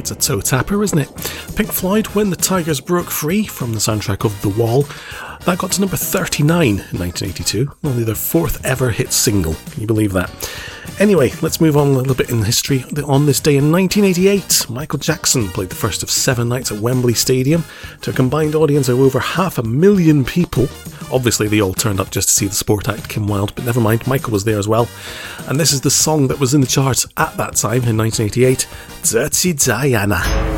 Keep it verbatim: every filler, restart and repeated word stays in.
It's a toe tapper, isn't it? Pink Floyd, When the Tigers Broke Free, from the soundtrack of The Wall. That got to number thirty-nine in nineteen eighty-two, only their fourth ever hit single. Can you believe that? Anyway, let's move on a little bit in history. On this day in nineteen eighty-eight, Michael Jackson played the first of seven nights at Wembley Stadium to a combined audience of over half a million people. Obviously, they all turned up just to see the sport act Kim Wilde, but never mind, Michael was there as well. And this is the song that was in the charts at that time in nineteen eighty-eight, Dirty Diana.